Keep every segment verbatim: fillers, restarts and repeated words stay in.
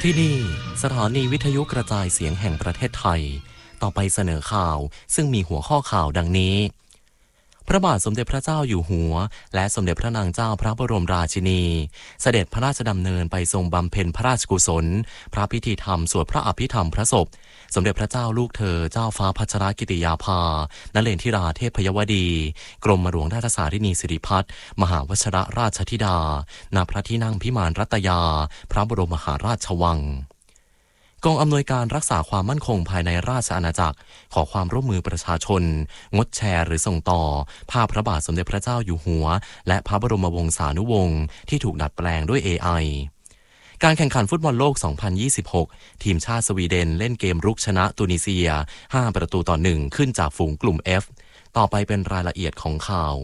ที่นี่สถานีวิทยุกระจายเสียงแห่งประเทศไทยต่อไปเสนอข่าวซึ่งมีหัวข้อข่าวดังนี้พระบาทสมเด็จพระเจ้าอยู่หัวและสมเด็จพระนางเจ้าพระบรมราชินีเสด็จพระราชดำเนินไปทรงบำเพ็ญพระราชกุศลพระพิธีธรรมสวดพระอภิธรรมพระศพสมเด็จพระเจ้าลูกเธอเจ้าฟ้าพัชรกิติยาภานเรนทิราเทพยวดีกรมหลวงราชสารินีสิริพัฒน์มหาวชิรราชธิดาณพระที่นั่งพิมานรัตยาพระบรมมหาราชวังกองอำนวยการรักษาความมั่นคงภายในราชอาณาจักรขอความร่วมมือประชาชนงดแชร์หรือส่งต่อภาพพระบาทสมเด็จพระเจ้าอยู่หัวและพระบรมวงศานุวงศ์ที่ถูกดัดแปลงด้วย เอ ไอ การแข่งขันฟุตบอลโลก สองพันยี่สิบหก ทีมชาติสวีเดนเล่นเกมรุกชนะตุนิเซีย ห้า ประตูต่อ หนึ่ง ขึ้นจากฝูงกลุ่ม F ต่อไปเป็นรายละเอียดของข่าว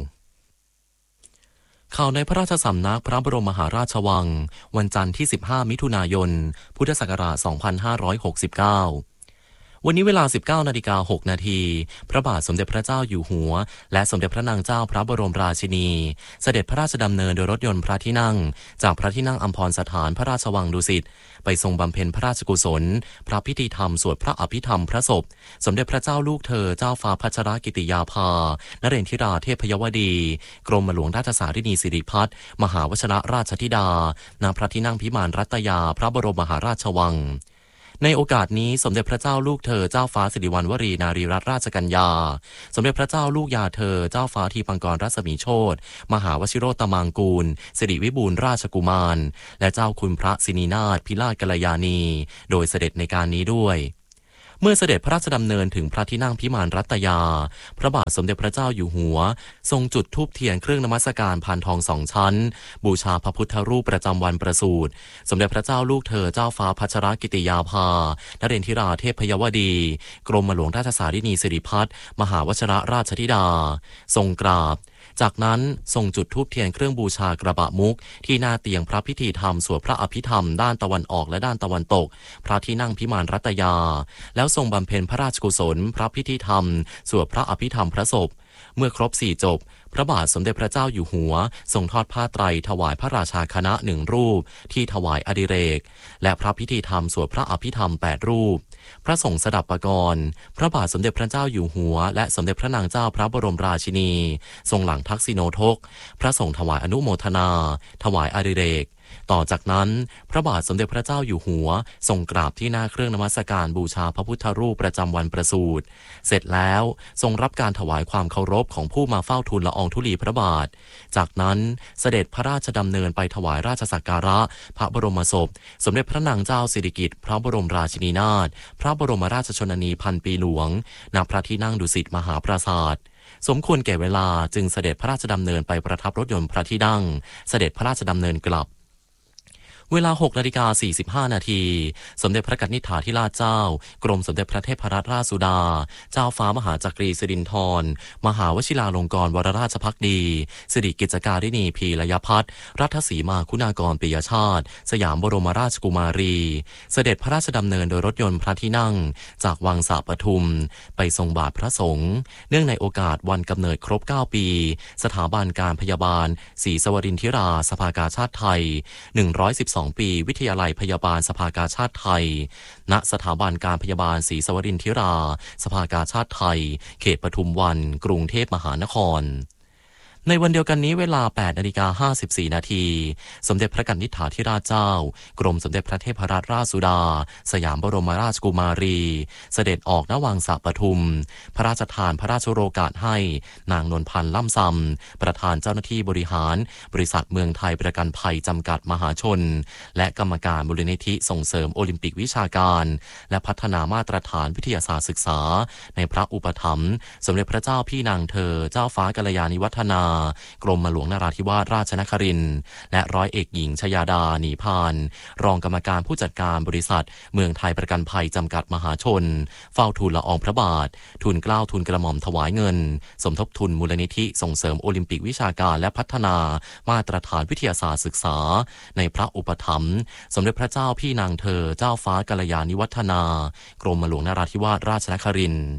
ข่าวในพระราชสำนักพระบรมมหาราชวังวันจันทร์ที่สิบห้ามิถุนายนพุทธศักราชสองพันห้าร้อยหกสิบเก้าวันนี้เวลา สิบเก้านาฬิกาหกนาทีพระบาทสมเด็จพระเจ้าอยู่หัวและสมเด็จพระนางเจ้าพระบรมราชินีเสด็จพระราชดำเนินโดยรถยนต์พระที่นั่งจากพระที่นั่งอัมพรสถานพระราชวังดุสิตไปทรงบำเพ็ญพระราชกุศลพระพิธีธรรมสวดพระอภิธรรมพระศพสมเด็จพระเจ้าลูกเธอเจ้าฟ้าพัชรกิติยาภานเรนทิราเทพยวดีกรมหลวงราชสารินีสิริพัฒน์มหาวชิรราชธิดาณพระที่นั่งพิมานรัตยาพระบรมมหาราชวังในโอกาสนี้สมเด็จพระเจ้าลูกเธอเจ้าฟ้าสิริวัณวรีนารีรัตนราชกัญญาสมเด็จพระเจ้าลูกยาเธอเจ้าฟ้าทีปังกรรัศมีโชติมหาวชิโรตมังกูลสิริวิบูลย์ราชกุมารและเจ้าคุณพระสินีนาถพิราชกัลยาณีโดยเสด็จในการนี้ด้วยเมื่อเสด็จพระราชดำเนินถึงพระที่นั่งพิมานรัตยาพระบาทสมเด็จพระเจ้าอยู่หัวทรงจุดธูปเทียนเครื่องนมัสการพานทองสองชั้นบูชาพระพุทธรูปประจำวันประสูติสมเด็จพระเจ้าลูกเธอเจ้าฟ้าพัชรกิติยาภานเรนทิราเทพยวดีกรมหลวงราชสารินีสิริพัฒน์มหาวชิรราชธิดาทรงกราบจากนั้นทรงจุดธูปเทียนเครื่องบูชากระบะมุกที่หน้าเตียงพระพิธีธรรมสวดพระอภิธรรมด้านตะวันออกและด้านตะวันตกพระที่นั่งพิมานรัตยาแล้วทรงบำเพ็ญพระราชกุศลพระพิธีธรรมสวดพระอภิธรรมพระศพเมื่อครบสี่จบพระบาทสมเด็จพระเจ้าอยู่หัวทรงทอดผ้าไตรถวายพระราชาคณะหนึ่งรูปที่ถวายอดิเรกและพระพิธีธรรมสวดพระอภิธรรมแปดรูปพระสงฆ์สดับปกรณ์พระบาทสมเด็จพระเจ้าอยู่หัวและสมเด็จพระนางเจ้าพระบรมราชินีทรงหลังทักษิโนทกพระสงฆ์ถวายอนุโมทนาถวายอดิเรกต่อจากนั้นพระบาทสมเด็จพระเจ้าอยู่หัวทรงกราบที่หน้าเครื่องนมัสการบูชาพระพุทธรูปประจำวันประสูติเสร็จแล้วทรงรับการถวายความเคารพของผู้มาเฝ้าทูลละอองธุลีพระบาทจากนั้นเสด็จพระราชดำเนินไปถวายราชสักการะพระบรมศพสมเด็จพระนางเจ้าสิริกิติ์พระบรมราชินีนาถพระบรมราชชนนีพันปีหลวงณพระที่นั่งดุสิตมหาปราสาทสมควรแก่เวลาจึงเสด็จพระราชดำเนินไปประทับรถยนต์พระที่นั่งเสด็จพระราชดำเนินกลับเวลา หกนาฬิกาสี่สิบห้านาทีสมเด็จพระกนิษฐาธิราชเจ้ากรมสมเด็จพระเทพรัตนราชสุดาเจ้าฟ้ามหาจักรีสิรินธรมหาวชิราลงกรณวรราชภักดีสิริกิจการินีพีรยพัฒน์รัฐสีมาคุณากรปิยชาติสยามบรมราชกุมารีเสด็จพระราชดำเนินโดยรถยนต์พระที่นั่งจากวังสาปทุมไปทรงบาทพระสงฆ์เนื่องในโอกาสวันกำเนิดครบเก้าปีสถาบันการพยาบาลศรีสวรินทิราสภากาชาดไทยหนึ่งร้อยสิบสองปีวิทยาลัยพยาบาลสภากาชาดไทยณสถาบันการพยาบาลศรีสวรินทิราสภากาชาดไทยเขตปทุมวันกรุงเทพมหานครในวันเดียวกันนี้เวลา แปดนาฬิกาห้าสิบสี่นาทีสมเด็จพระกนิษฐาธิราชเจ้ากรมสมเด็จพระเทพรัตนราชสุดาสยามบรมราชกุมารีเสด็จออกณวังสะปทุมพระราชทานพระราชโรกาสให้นางนวลพันธ์ล่ำซำประธานเจ้าหน้าที่บริหารบริษัทเมืองไทยประกันภัยจำกัดมหาชนและกรรมการมูลนิธิส่งเสริมโอลิมปิกวิชาการและพัฒนามาตรฐานวิทยาศาสตร์ศึกษาในพระอุปถัมภ์สมเด็จพระเจ้าพี่นางเธอเจ้าฟ้ากัลยาณิวัฒนากรมหลวงนราธิวาสราชนครินทร์และร้อยเอกหญิงชยาดาหนีพานรองกรรมการผู้จัดการบริษัทเมืองไทยประกันภัยจำกัดมหาชนเฝ้าทูลละอองพระบาททูลเกล้าทูลกระหม่อมถวายเงินสมทบทุนมูลนิธิส่งเสริมโอลิมปิกวิชาการและพัฒนามาตรฐานวิทยาศาสตร์ศึกษาในพระอุปถัมภ์สมเด็จพระเจ้าพี่นางเธอเจ้าฟ้ากัลยาณิวัฒนากรมหลวงนราธิวาสราชนครินทร์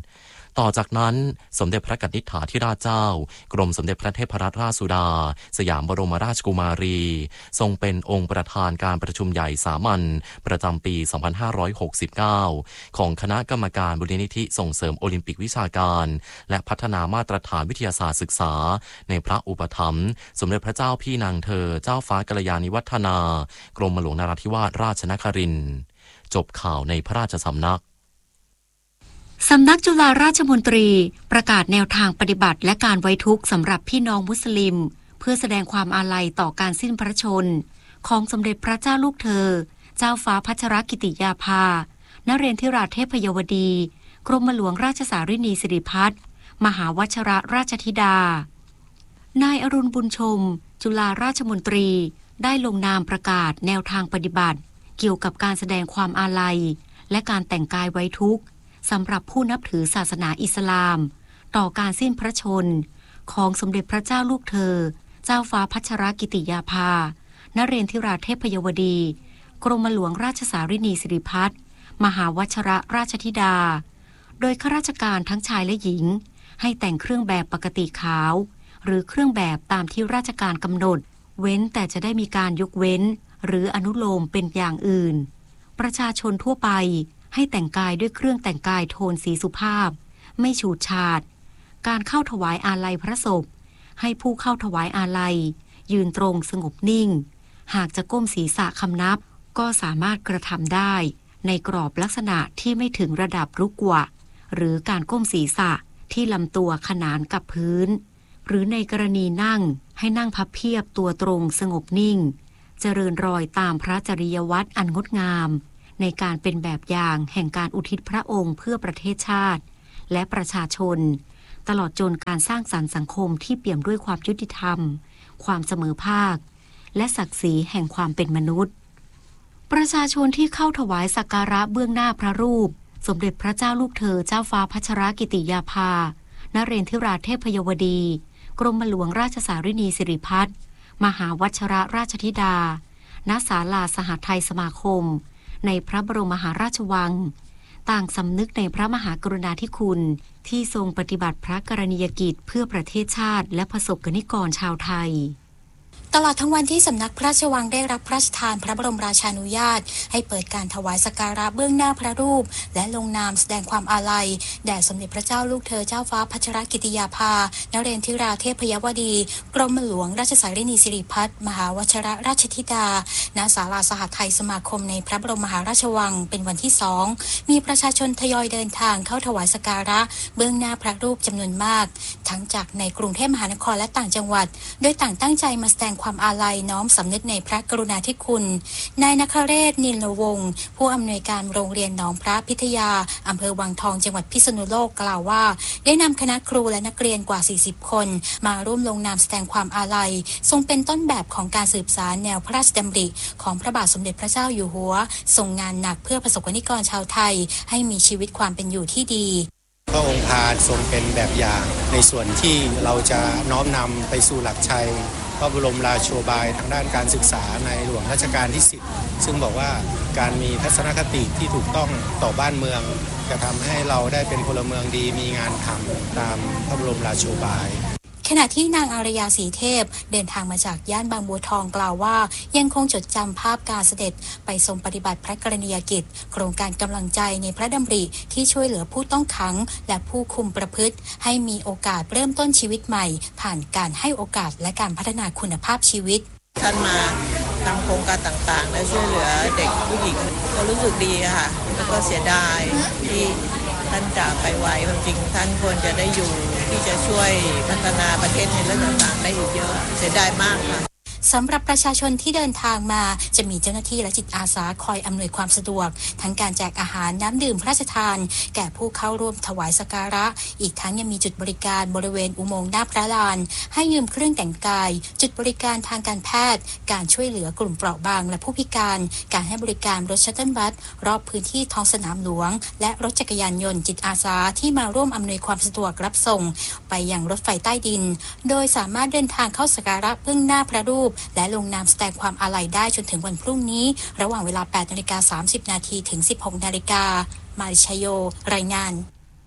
ต่อจากนั้นสมเด็จพระกนิษฐาธิราชเจ้ากรมสมเด็จพระเทพรัตนราชสุดาสยามบรมราชกุมารีทรงเป็นองค์ประธานการประชุมใหญ่สามัญประจำปี สองพันห้าร้อยหกสิบเก้า ของคณะกรรมการมูลนิธิส่งเสริมโอลิมปิกวิชาการและพัฒนามาตรฐานวิทยาศาสตร์ศึกษาในพระอุปถัมภ์สมเด็จพระเจ้าพี่นางเธอเจ้าฟ้ากัลยาณิวัฒนากรมหลวงนราธิวาสราชนครินทร์จบข่าวในพระราชสำนักสำนักจุฬาราชมนตรีประกาศแนวทางปฏิบัติและการไว้ทุกข์สำหรับพี่น้องมุสลิมเพื่อแสดงความอาลัยต่อการสิ้นพระชนม์ของสมเด็จพระเจ้าลูกเธอเจ้าฟ้าพัชรกิติยาภานเรนทิราเทพยวดีกรมหลวงราชสารินีสิริพัฒน์มหาวชิรราชธิดานายอรุณบุญชมจุฬาราชมนตรีได้ลงนามประกาศแนวทางปฏิบัติเกี่ยวกับการแสดงความอาลัยและการแต่งกายไว้ทุกข์สำหรับผู้นับถือศาสนาอิสลามต่อการสิ้นพระชนม์ของสมเด็จพระเจ้าลูกเธอเจ้าฟ้าพัชรกิติยาภานเรนทิราเทพยวดีกรมหลวงราชสารินีสิริพัฒน์มหาวชิรราชธิดาโดยข้าราชการทั้งชายและหญิงให้แต่งเครื่องแบบปกติขาวหรือเครื่องแบบตามที่ราชการกำหนดเว้นแต่จะได้มีการยกเว้นหรืออนุโลมเป็นอย่างอื่นประชาชนทั่วไปให้แต่งกายด้วยเครื่องแต่งกายโทนสีสุภาพไม่ฉูดฉาดการเข้าถวายอาลัยพระศพให้ผู้เข้าถวายอาลัยยืนตรงสงบนิ่งหากจะก้มศีรษะคำนับก็สามารถกระทำได้ในกรอบลักษณะที่ไม่ถึงระดับรุกวะหรือการก้มศีรษะที่ลำตัวขนานกับพื้นหรือในกรณีนั่งให้นั่งพับเพียบตัวตรงสงบนิ่งเจริญรอยตามพระจริยวัตรอันงดงามในการเป็นแบบอย่างแห่งการอุทิศพระองค์เพื่อประเทศชาติและประชาชนตลอดจนการสร้างสรรค์สังคมที่เปี่ยมด้วยความยุติธรรมความเสมอภาคและศักดิ์ศรีแห่งความเป็นมนุษย์ประชาชนที่เข้าถวายสักการะเบื้องหน้าพระรูปสมเด็จพระเจ้าลูกเธอเจ้าฟ้าพัชรกิติยาภานเรนทิราเทพยวดีกรมหลวงราชสารินีสิริพัฒน์มหาวชิรราชธิดาณศาลาสหไทยสมาคมในพระบรมมหาราชวังต่างสำนึกในพระมหากรุณาธิคุณที่ทรงปฏิบัติพระกรณียกิจเพื่อประเทศชาติและประสบกนิกรชาวไทยตลอดทั้งวันที่สำนักพระราชวังได้รับพระราชทานพระบรมราชานุญาตให้เปิดการถวายสักการะเบื้องหน้าพระรูปและลงนามแสดงความอาลัยแด่สมเด็จพระเจ้าลูกเธอเจ้าฟ้าพัชรกิติยาภานเรนทิราเทพยวดีกรมหลวงราชสารินีสิริพัฒน์มหาวชิรราชธิดาณศาลาสหไทยสมาคมในพระบรมมหาราชวังเป็นวันที่สองมีประชาชนทยอยเดินทางเข้าถวายสักการะเบื้องหน้าพระรูปจำนวนมากทั้งจากในกรุงเทพมหานครและต่างจังหวัดโดยต่างตั้งใจมาแสดงความอาลัยน้อมสำนึกในพระกรุณาธิคุณนายนคเรศนิลวงศ์ผู้อำนวยการโรงเรียนหนองพระพิทยาอำเภอวังทองจังหวัดพิษณุโลกกล่าวว่าได้นำคณะครูและนักเรียนกว่าสี่สิบคนมาร่วมลงนามแสดงความอาลัยทรงเป็นต้นแบบของการสืบสานแนวพระราชดำริของพระบาทสมเด็จพระเจ้าอยู่หัวทรงงานหนักเพื่อประสบกนิกรชาวไทยให้มีชีวิตความเป็นอยู่ที่ดีพระองค์พาทรงเป็นแบบอย่างในส่วนที่เราจะน้อมนำไปสู่หลักชัยพระบรมราโชบายทางด้านการศึกษาในหลวงรัชกาลที่สิบซึ่งบอกว่าการมีทัศนคติที่ถูกต้องต่อบ้านเมืองจะทำให้เราได้เป็นพลเมืองดีมีงานทำตามพระบรมราโชบายขณะที่นางอารยาศรีเทพเดินทางมาจากย่านบางบัวทองกล่าวว่ายังคงจดจำภาพการเสด็จไปทรงปฏิบัติพระกรณียกิจโครงการกำลังใจในพระดำริที่ช่วยเหลือผู้ต้องขังและผู้คุมประพฤติให้มีโอกาสเริ่มต้นชีวิตใหม่ผ่านการให้โอกาสและการพัฒนาคุณภาพชีวิตท่านมาทำโครงการต่างๆและช่วยเหลือเด็กผู้หญิงก็รู้สึกดีค่ะแล้วก็เสียดายที่ท่านจากไปไวความจริงท่านควรจะได้อยู่ที่จะช่วยพัฒนาประเทศในเรื่องต่างๆได้อีกเยอะเสียดายมากค่ะสำหรับประชาชนที่เดินทางมาจะมีเจ้าหน้าที่และจิตอาสาคอยอำนวยความสะดวกทั้งการแจกอาหารน้ำดื่มพระราชทานแก่ผู้เข้าร่วมถวายสักการะอีกทั้งยังมีจุดบริการบริเวณอุโมงค์หน้าพระลานให้ยืมเครื่องแต่งกายจุดบริการทางการแพทย์การช่วยเหลือกลุ่มเปราะบางและผู้พิการการให้บริการรถชัตเทิลบัสรอบพื้นที่ท้องสนามหลวงและรถจักรยานยนต์จิตอาสาที่มาร่วมอำนวยความสะดวกรับส่งไปยังรถไฟใต้ดินโดยสามารถเดินทางเข้าสักการะเบื้องหน้าพระรูปและลงนามแสดงความอาลัยได้จนถึงวันพรุ่งนี้ระหว่างเวลา แปดนาฬิกาสามสิบนาที ถึง สิบหกนาฬิกามาริชโยรายงาน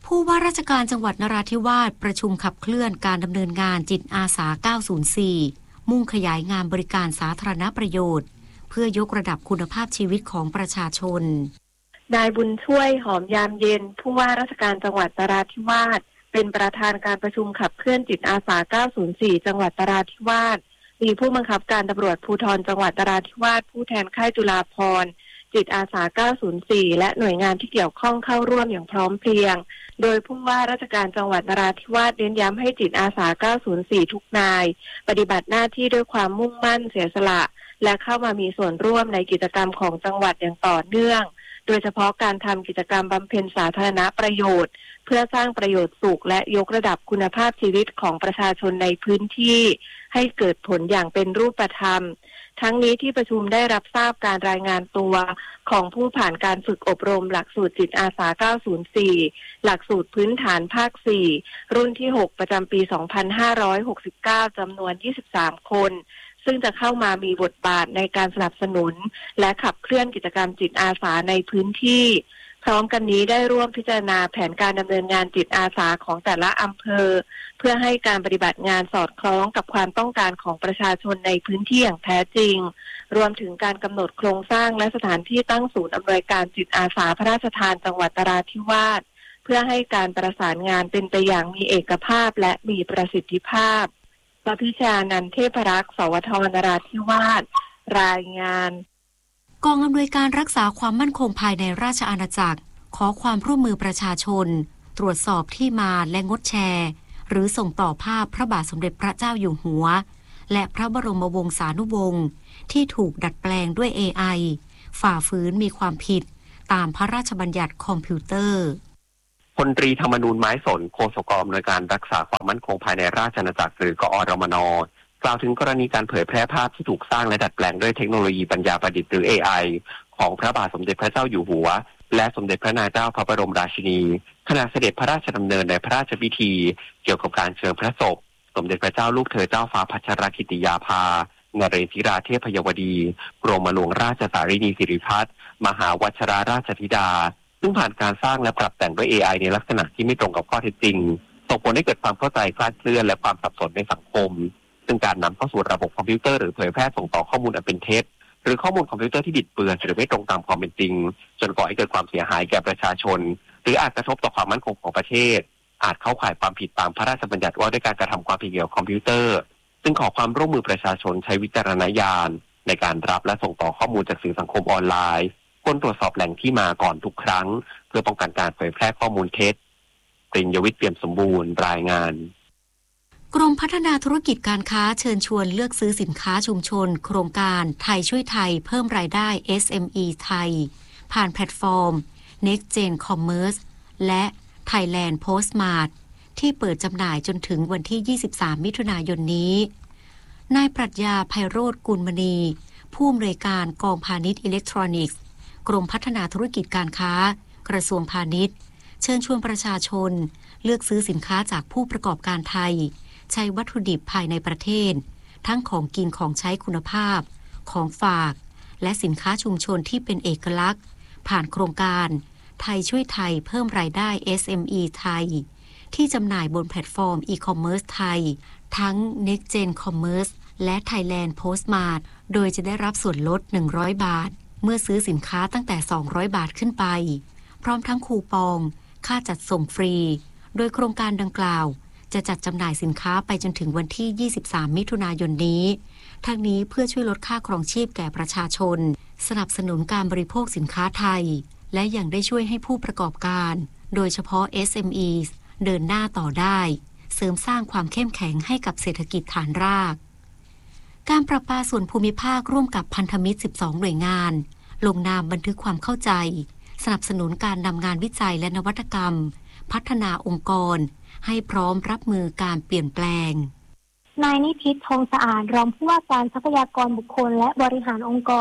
ผู้ว่าราชการจังหวัดนราธิวาสประชุมขับเคลื่อนการดำเนินงานจิตอาสาเก้าศูนย์สี่มุ่งขยายงานบริการสาธารณประโยชน์เพื่อยกระดับคุณภาพชีวิตของประชาชนนายบุญช่วยหอมยามเย็นผู้ว่าราชการจังหวัดนราธิวาสเป็นประธานการประชุมขับเคลื่อนจิตอาสาเก้าศูนย์สี่จังหวัดนราธิวาสมีผู้บังคับการตำรวจภูธรจังหวัดนราธิวาสผู้แทนค่ายจุฬาภรณ์จิตอาสาเก้าศูนย์สี่และหน่วยงานที่เกี่ยวข้องเข้าร่วมอย่างพร้อมเพรียงโดยผู้ว่าราชการจังหวัดนราธิวาสเน้นย้ำให้จิตอาสาเก้าศูนย์สี่ทุกนายปฏิบัติหน้าที่ด้วยความมุ่งมั่นเสียสละและเข้ามามีส่วนร่วมในกิจกรรมของจังหวัดอย่างต่อเนื่องโดยเฉพาะการทำกิจกรรมบำเพ็ญสาธารณประโยชน์เพื่อสร้างประโยชน์สุขและยกระดับคุณภาพชีวิตของประชาชนในพื้นที่ให้เกิดผลอย่างเป็นรูปธรรมทั้งนี้ที่ประชุมได้รับทราบการรายงานตัวของผู้ผ่านการฝึกอบรมหลักสูตรจิตอาสาเก้าศูนย์สี่หลักสูตรพื้นฐานภาคสี่รุ่นที่หกประจำปีสองพันห้าร้อยหกสิบเก้าจำนวนยี่สิบสามคนซึ่งจะเข้ามามีบทบาทในการสนับสนุนและขับเคลื่อนกิจกรรมจิตอาสาในพื้นที่พร้อมกันนี้ได้ร่วมพิจารณาแผนการดำเนินงานจิตอาสาของแต่ละอำเภอเพื่อให้การปฏิบัติงานสอดคล้องกับความต้องการของประชาชนในพื้นที่อย่างแท้จริงรวมถึงการกำหนดโครงสร้างและสถานที่ตั้งศูนย์อำนวยการจิตอาสาพระราชทานจังหวัดนราธิวาสเพื่อให้การประสานงานเป็นไปอย่างมีเอกภาพและมีประสิทธิภาพปพิชานันท์เทพรักษ์สวทนราธิวาสรายงานกองอำนวยการรักษาความมั่นคงภายในราชอาณาจักรขอความร่วมมือประชาชนตรวจสอบที่มาและงดแชร์หรือส่งต่อภาพพระบาทสมเด็จพระเจ้าอยู่หัวและพระบรมวงศานุวงศ์ที่ถูกดัดแปลงด้วย เอ ไอ ฝ่าฝืนมีความผิดตามพระราชบัญญัติคอมพิวเตอร์พลตรีธรรมนูญไม้สนโฆษกกองอำนวยการรักษาความมั่นคงภายในราชอาณาจักรหรือกอรมน.กล่าวถึงกรณีการเผยแพร่ภาพที่ถูกสร้างและดัดแปลงด้วยเทคโนโลยีปัญญาประดิษฐ์หรือ เอ ไอ ของพระบาทสมเด็จพระเจ้าอยู่หัวและสมเด็จพระนางเจ้าพระบรมราชินีขณะเสด็จพระราชดำเนินในพระราชพิธีเกี่ยวกับการเชิญพระศพสมเด็จพระเจ้าลูกเธอเจ้าฟ้าพัชรกิติยาภานเรศธิราเทพยวดีกรมหลวงราชสารินีสิริพัฒน์มหาวชิราราชธิดาซึ่งผ่านการสร้างและปรับแต่งด้วย เอ ไอ ในลักษณะที่ไม่ตรงกับข้อเท็จจริงส่งผลให้เกิดความเข้าใจคลาดเคลื่อนและความสับสนในสังคมซึ่งการนำเข้าสู่ระบบคอมพิวเตอร์หรือเผยแพร่ส่งต่อข้อมูลอันเป็นเท็จหรือข้อมูลคอมพิวเตอร์ที่บิดเบือนหรือไม่ตรงตามความเป็นจริงจนก่อให้เกิดความเสียหายแก่ประชาชนหรืออาจกระทบต่อความมั่นคงของประเทศอาจเข้าข่ายความผิดตามพระราชบัญญัติว่าด้วยการกระทำความผิดเกี่ยวกับคอมพิวเตอร์ซึ่งขอความร่วมมือประชาชนใช้วิจารณญาณในการรับและส่งต่อข้อมูลจากสื่อสังคมออนไลน์ควรตรวจสอบแหล่งที่มาก่อนทุกครั้งเพื่อป้องกันการเผยแพร่ข้อมูลเท็จปริญญวิทย์เปี่ยมสมบูรณ์รายงานกรมพัฒนาธุรกิจการค้าเชิญชวนเลือกซื้อสินค้าชุมชนโครงการไทยช่วยไทยเพิ่มรายได้ เอส เอ็ม อี ไทยผ่านแพลตฟอร์ม Next Gen Commerce และ Thailand Postmart ที่เปิดจำหน่ายจนถึงวันที่ยี่สิบสามมิถุนายนนี้นายปรัชญาไพโรจน์กุลมณีผู้อำนวยการกองพาณิชย์อิเล็กทรอนิกส์กรมพัฒนาธุรกิจการค้ากระทรวงพาณิชย์เชิญชวนประชาชนเลือกซื้อสินค้าจากผู้ประกอบการไทยใช้วัตถุดิบภายในประเทศทั้งของกินของใช้คุณภาพของฝากและสินค้าชุมชนที่เป็นเอกลักษณ์ผ่านโครงการไทยช่วยไทยเพิ่มรายได้ เอส เอ็ม อี ไทยที่จำหน่ายบนแพลตฟอร์มอีคอมเมิร์ซไทยทั้ง Next Gen Commerce และ Thailand Postmart โดยจะได้รับส่วนลดหนึ่งร้อยบาทเมื่อซื้อสินค้าตั้งแต่สองร้อยบาทขึ้นไปพร้อมทั้งคูปองค่าจัดส่งฟรีโดยโครงการดังกล่าวจะจัดจำหน่ายสินค้าไปจนถึงวันที่ยี่สิบสามมิถุนายนนี้ทั้งนี้เพื่อช่วยลดค่าครองชีพแก่ประชาชนสนับสนุนการบริโภคสินค้าไทยและยังได้ช่วยให้ผู้ประกอบการโดยเฉพาะ เอส เอ็ม อี เดินหน้าต่อได้เสริมสร้างความเข้มแข็งให้กับเศรษฐกิจฐานรากการประปาส่วนภูมิภาคร่วมกับพันธมิตรสิบสองหน่วยงานลงนามบันทึกความเข้าใจสนับสนุนการนำงานวิจัยและนวัตกรรมพัฒนาองค์กรให้พร้อมรับมือการเปลี่ยนแปลงนายนิพิษทองสะอาดรองผู้ว่าการทรัพยากรบุคคลและบริหารองค์กร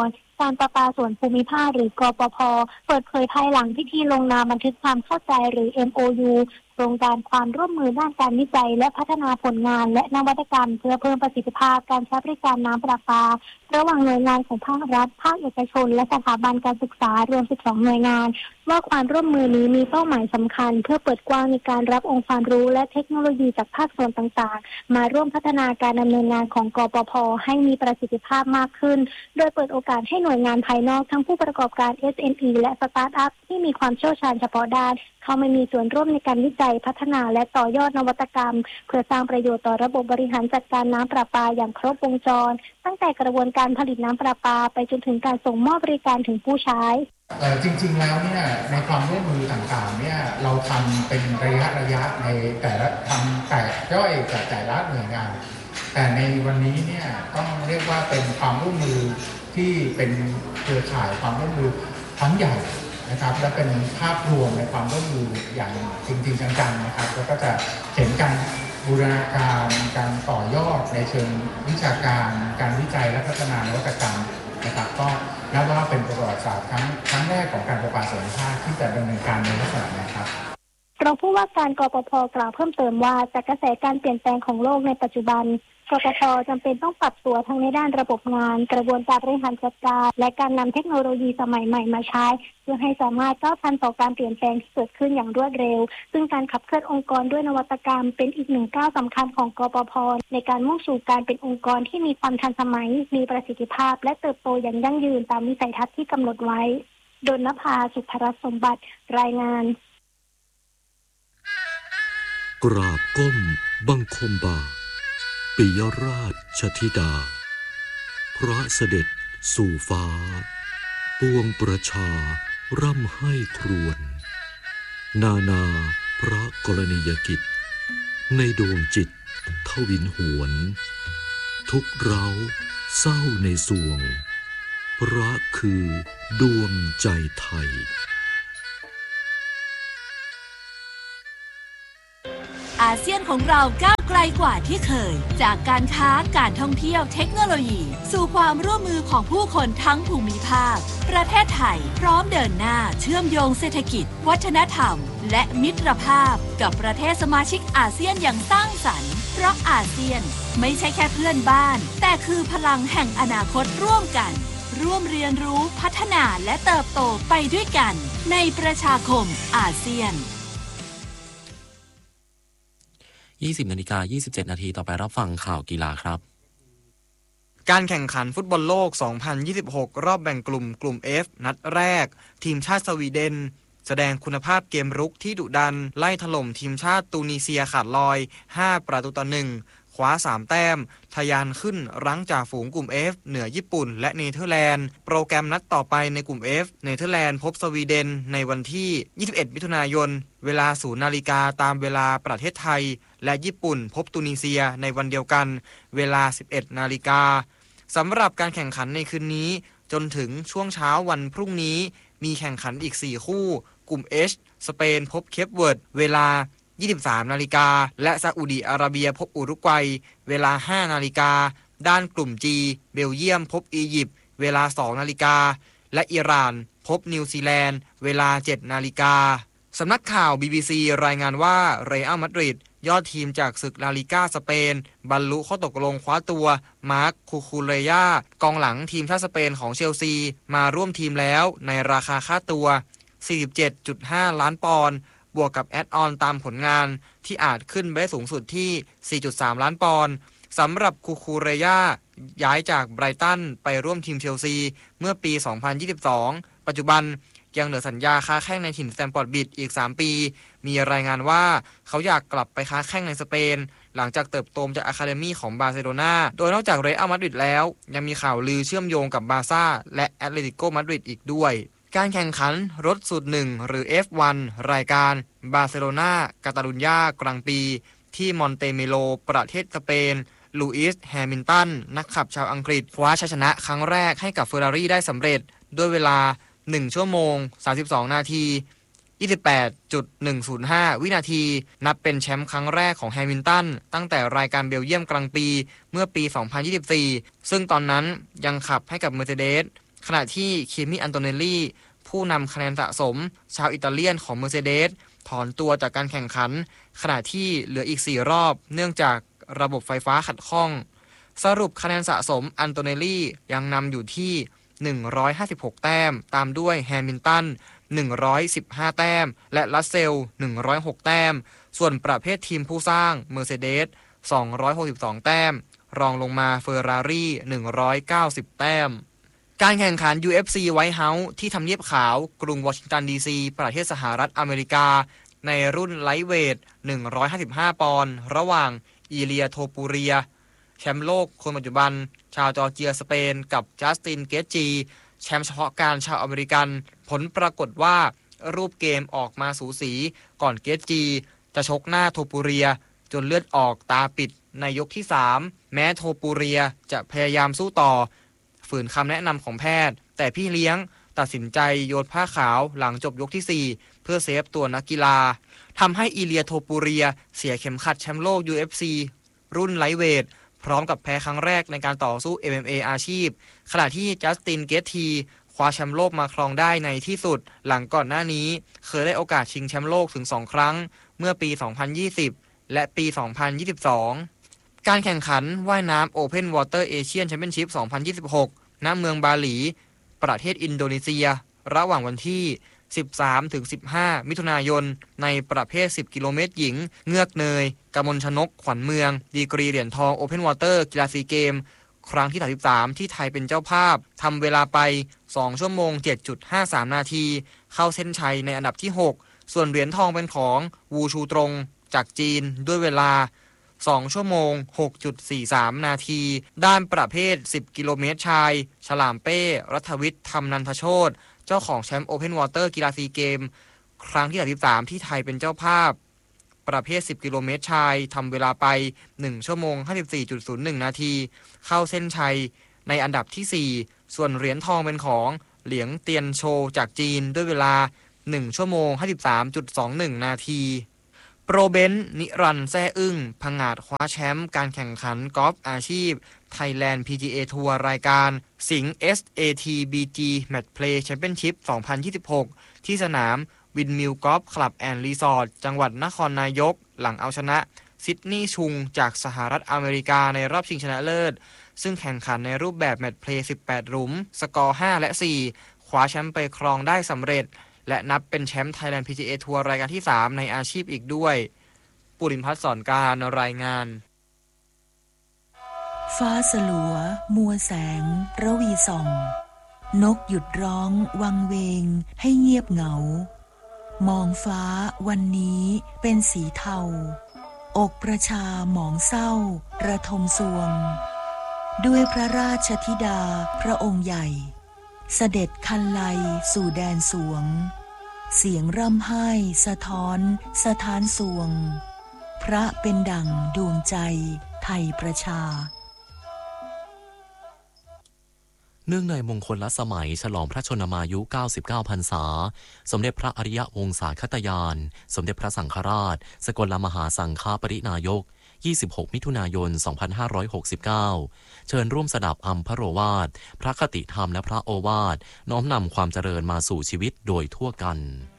การประปาส่วนภูมิภาคหรือกปภ.เปิดเผยภายหลังพิธีลงนามบันทึกความเข้าใจหรือ เอ็ม โอ ยู โครงการความร่วมมือด้านการวิจัยและพัฒนาผลงานและนวัตกรรมเพื่อเพิ่มประสิทธิภาพการใช้บริการน้ำประปาระหว่างหน่วยงานของภาครัฐภาคเอกชนและสถาบันการศึกษารวมสิบสองหน่วยงานว่าความร่วมมือนี้มีเป้าหมายสำคัญเพื่อเปิดกว้างในการรับองค์ความรู้และเทคโนโลยีจากภาคส่วนต่างๆมาร่วมพัฒนาการดำเนินงานของกปภ.ให้มีประสิทธิภาพมากขึ้นโดยเปิดโอกาสให้หน่วยงานภายนอกทั้งผู้ประกอบการ เอส เอ็ม อี และสตาร์ทอัพที่มีความเชี่ยวชาญเฉพาะด้านเข้ามามีส่วนร่วมในการวิจัยพัฒนาและต่อยอดนวัตกรรมเพื่อสร้างประโยชน์ต่อระบบบริหารจัดการน้ำประปาอย่างครบวงจรตั้งแต่กระบวนการผลิตน้ำประปาไปจนถึงการส่งมอบบริการถึงผู้ใช้จริงๆแล้วเนี่ยในความร่วมมือต่างๆเนี่ยเราทำเป็นระยะระยะในแต่ละทำแต่ย่อยจากแต่ละหน่วยงานแต่ในวันนี้เนี่ยต้องเรียกว่าเป็นความร่วมมือที่เป็นเครือข่ายความร่วมมือทั้งใหญ่นะครับและเป็นภาพรวมในความร่วมมืออย่างจริงๆจังๆนะครับแล้วก็จะเห็นการบูรณาการการต่อยอดในเชิงวิชาการการวิจัยและพัฒนานวัตกรรมนะครับก็นับว่าเป็นประวัติศาสตร์ครั้งครั้งแรกของการประปาส่วนภูมิภาคที่จะดำเนินการในลักษณะนี้ครับรองผู้ว่าการกปภ.กล่าวเพิ่มเติมว่าจากกระแสการเปลี่ยนแปลงของโลกในปัจจุบันกปภ.จำเป็นต้องปรับตัวทั้งในด้านระบบงานกระบวนการบริหารจัดการและการนำเทคโนโลยีสมัยใหม่มาใช้เพื่อให้สามารถก้าวทันต่อการเปลี่ยนแปลงที่เกิดขึ้นอย่างรวดเร็วซึ่งการขับเคลื่อนองค์กรด้วยนวัตกรรมเป็นอีกหนึ่งก้าวสำคัญของกปภ.ในการมุ่งสู่การเป็นองค์กรที่มีความทันสมัยมีประสิทธิภาพและเติบโตอย่างยั่งยืนตามวิสัยทัศน์ที่กำหนดไว้ดลนภา สุภรัตน์สมบัติรายงานกราบก้มบังคมบาทปิยราชธิดาพระเสด็จสู่ฟ้าปวงประชาร่ำให้ครวญนานาพระกรณียกิจในดวงจิตทวินหวนทุกเร้าเศร้าในสวงพระคือดวงใจไทยอาเซียนของเราก้าวไกลกว่าที่เคยจากการค้าการท่องเที่ยวเทคโนโลยีสู่ความร่วมมือของผู้คนทั้งภูมิภาคประเทศไทยพร้อมเดินหน้าเชื่อมโยงเศรษฐกิจวัฒนธรรมและมิตรภาพกับประเทศสมาชิกอาเซียนอย่างสร้างสรรค์เพราะอาเซียนไม่ใช่แค่เพื่อนบ้านแต่คือพลังแห่งอนาคตร่วมกันร่วมเรียนรู้พัฒนาและเติบโตไปด้วยกันในประชาคมอาเซียนยี่สิบนาฬิกายี่สิบเจ็ดนาทีต่อไปรับฟังข่าวกีฬาครับการแข่งขันฟุตบอลโลกสองพันยี่สิบหกรอบแบ่งกลุ่มกลุ่ม F นัดแรกทีมชาติสวีเดนแสดงคุณภาพเกมรุกที่ดุดันไล่ถล่มทีมชาติตูนิเซียขาดลอยห้าประตูต่อหนึ่งคว้าสามแต้มทะยานขึ้นรั้งจ่าฝูงกลุ่ม F เหนือญี่ปุ่นและเนเธอร์แลนด์โปรแกรมนัดต่อไปในกลุ่ม F เนเธอร์แลนด์พบสวีเดนในวันที่ยี่สิบเอ็ดมิถุนายนเวลาศูนย์นาฬิกาตามเวลาประเทศไทยและญี่ปุ่นพบตูนิเซียในวันเดียวกันเวลา สิบเอ็ดนาฬิกาสำหรับการแข่งขันในคืนนี้จนถึงช่วงเช้าวันพรุ่งนี้มีแข่งขันอีกสี่คู่กลุ่ม H สเปนพบเคปเวิร์ดเวลายี่สิบสามนาฬิกาและซาอุดิอาระเบียพบอุรุกวัยเวลาห้านาฬิกาด้านกลุ่ม G เบลเยียมพบอียิปต์เวลาสองนาฬิกาและอิหร่านพบนิวซีแลนด์เวลาเจ็ดนาฬิกาสำนักข่าว บี บี ซี รายงานว่าเรอัลมาดริดยอดทีมจากศึกลาลิก้าสเปนบรรลุข้อตกลงคว้าตัวมาร์คคูคูเรย่ากองหลังทีมชาติสเปนของเชลซีมาร่วมทีมแล้วในราคาค่าตัว สี่สิบเจ็ดจุดห้า ล้านปอนด์บวกกับแอดออนตามผลงานที่อาจขึ้นไปสูงสุดที่ สี่จุดสาม ล้านปอนด์สำหรับคูคูเรย่าย้ายจากไบรตันไปร่วมทีมเชลซีเมื่อปี สองพันยี่สิบสอง ปัจจุบันยังเหลือสัญญาค้าแข้งในถิ่นสแตมฟอร์ดบริดจ์อีกสามปีมีรายงานว่าเขาอยากกลับไปค้าแข้งในสเปนหลังจากเติบโตจากอะคาเดมี่ของบาร์เซโลนาโดยนอกจากเรอัลมาดริดแล้วยังมีข่าวลือเชื่อมโยงกับบาร์ซ่าและแอตเลติโกมาดริดอีกด้วยการแข่งขันรถสูตรหนึ่งหรือ เอฟ วัน รายการบาร์เซโลนากาตาลุญญากลางปีที่มอนเตเมโลประเทศสเปนลูอิสแฮมิลตันนักขับชาวอังกฤษคว้าชัยชนะครั้งแรกให้กับเฟอร์รารี่ได้สำเร็จด้วยเวลาหนึ่งชั่วโมงสามสิบสองนาที ยี่สิบแปดจุดหนึ่งศูนย์ห้า วินาทีนับเป็นแชมป์ครั้งแรกของแฮมิลตันตั้งแต่รายการเบลเยียมกลางปีเมื่อปี สองพันยี่สิบสี่ ซึ่งตอนนั้นยังขับให้กับ Mercedes ขณะที่เคมิอันโตเนลลี่ผู้นำคะแนนสะสมชาวอิตาเลียนของ Mercedes ถอนตัวจากการแข่งขันขณะที่เหลืออีกสี่รอบเนื่องจากระบบไฟฟ้าขัดข้องสรุปคะแนนสะสมอันโตเนลลี่ยังนำอยู่ที่หนึ่งร้อยห้าสิบหกแต้มตามด้วยแฮมิลตันหนึ่งร้อยสิบห้าแต้มและรัสเซลหนึ่งร้อยหกแต้มส่วนประเภททีมผู้สร้าง Mercedes สองร้อยหกสิบสองแต้มรองลงมาเฟอร์รารี่หนึ่งร้อยเก้าสิบแต้มการแข่งขัน ยู เอฟ ซี White House ที่ทำเนียบขาวกรุงวอชิงตันดีซีประเทศสหรัฐอเมริกาในรุ่นไลท์เวทหนึ่งร้อยห้าสิบห้าปอนด์ระหว่างอีเลียโทปูเรียแชมป์โลกคนปัจจุบันชาวจอร์เจียสเปนกับจัสตินเกตจีแชมป์เฉพาะการชาวอเมริกันผลปรากฏว่ารูปเกมออกมาสูสีก่อนเกตจีจะชกหน้าโทปูเรียจนเลือดออกตาปิดในยกที่สามแม้โทปูเรียจะพยายามสู้ต่อฝืนคำแนะนำของแพทย์แต่พี่เลี้ยงตัดสินใจโยนผ้าขาวหลังจบยกที่สี่เพื่อเซฟตัวนักกีฬาทำให้อีเลียโทปูเรียเสียเข็มขัดแชมป์โลก ยู เอฟ ซี รุ่นไลท์เวทพร้อมกับแพ้ครั้งแรกในการต่อสู้ เอ็ม เอ็ม เอ อาชีพขณะที่จัสตินเกตทีคว้าแชมป์โลกมาครองได้ในที่สุดหลังก่อนหน้านี้เคยได้โอกาสชิงแชมป์โลกถึงสองครั้งเมื่อปีสองพันยี่สิบและปีสองพันยี่สิบสองการแข่งขันว่ายน้ำ Open Water Asian Championship สองพันยี่สิบหกณเมืองบาหลีประเทศอินโดนีเซียระหว่างวันที่สิบสามถึงสิบห้ามิถุนายนในประเภทสิบกิโลเมตรหญิงเงือกเนยกมลชนกขวัญเมืองดีกรีเหรียญทอง Open Water กีฬาซีเกมครั้งที่สามสิบสามที่ไทยเป็นเจ้าภาพทำเวลาไปสองชั่วโมง เจ็ดจุดห้าสาม นาทีเข้าเส้นชัยในอันดับที่หกส่วนเหรียญทองเป็นของวูชูตรงจากจีนด้วยเวลาสองชั่วโมง หกจุดสี่สาม นาทีด้านประเภทสิบกิโลเมตรชายฉลามเป้รัฐวิทย์ธรรมนันทโชติเจ้าของแชมป์ Open Water กีฬาซีเกมครั้งที่สามสิบสามที่ไทยเป็นเจ้าภาพประเภทสิบกิโลเมตรชายทำเวลาไปหนึ่งชั่วโมง ห้าสิบสี่จุดศูนย์หนึ่ง นาทีเข้าเส้นชัยในอันดับที่สี่ส่วนเหรียญทองเป็นของเหลียงเตียนโชจากจีนด้วยเวลาหนึ่งชั่วโมง ห้าสิบสามจุดสองหนึ่ง นาทีโปรเบนซ์นิรันดร์แซ่อึ้งผงาดคว้าแชมป์การแข่งขันกอล์ฟอาชีพ Thailand พี จี เอ ทัวร์รายการสิงห์ เอส เอ ที บี จี Match Play Championship สองพันยี่สิบหกที่สนามวินมิลกอล์ฟคลับแอนด์รีสอร์ทจังหวัดนครนายกหลังเอาชนะซิดนีย์ชุงจากสหรัฐอเมริกาในรอบชิงชนะเลิศซึ่งแข่งขันในรูปแบบแมตช์เพลย์สิบแปดหลุมสกอร์ห้าและสี่คว้าแชมป์ไปครองได้สำเร็จและนับเป็นแชมป์ Thailand พี จี เอ ทัวร์รายการที่สามในอาชีพอีกด้วยปุรินทร์พัฒน์สอนการรายงานฟ้าสลัวมัวแสงระวีส่องนกหยุดร้องวังเวงให้เงียบเหงามองฟ้าวันนี้เป็นสีเทาอกประชาหมองเศร้าระทมสวงด้วยพระราชธิดาพระองค์ใหญ่เสด็จคันไลสู่แดนสวงเสียงร่ำไห้สะท้อนสะท้านสวงพระเป็นดั่งดวงใจไทยประชาเนื่องในมงคลสมัยฉลองพระชนมายุเก้าสิบเก้าพรรษาสมเด็จพระอริยวงศาคตยานสมเด็จพระสังฆราชสกลมหาสังฆปรินายกยี่สิบหกมิถุนายนสองพันห้าร้อยหกสิบเก้าเชิญร่วมสดับอัมพโรวาทพระคติธรรมและพระโอวาทน้อมนำความเจริญมาสู่ชีวิตโดยทั่วกัน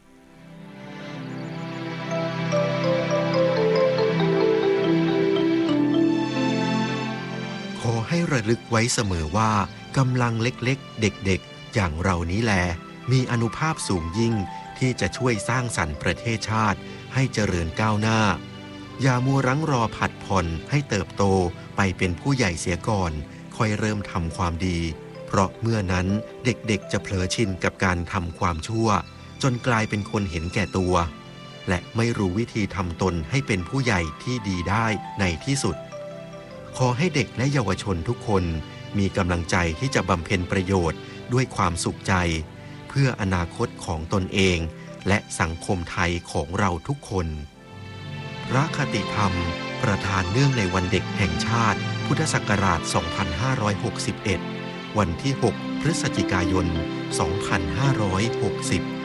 ขอให้ระลึกไว้เสมอว่ากำลังเล็กๆเด็กๆอย่างเรานี้แลมีอานุภาพสูงยิ่งที่จะช่วยสร้างสรรค์ประเทศชาติให้เจริญก้าวหน้าอย่ามัวรั้งรอผัดผ่อนให้เติบโตไปเป็นผู้ใหญ่เสียก่อนค่อยเริ่มทำความดีเพราะเมื่อนั้นเด็กๆจะเผลอชินกับการทำความชั่วจนกลายเป็นคนเห็นแก่ตัวและไม่รู้วิธีทำตนให้เป็นผู้ใหญ่ที่ดีได้ในที่สุดขอให้เด็กและเยาวชนทุกคนมีกำลังใจที่จะบำเพ็ญประโยชน์ด้วยความสุขใจเพื่ออนาคตของตนเองและสังคมไทยของเราทุกคนพระคติธรรมประทานเนื่องในวันเด็กแห่งชาติพุทธศักราช สองพันห้าร้อยหกสิบเอ็ด วันที่ หก พฤศจิกายน สองพันห้าร้อยหกสิบ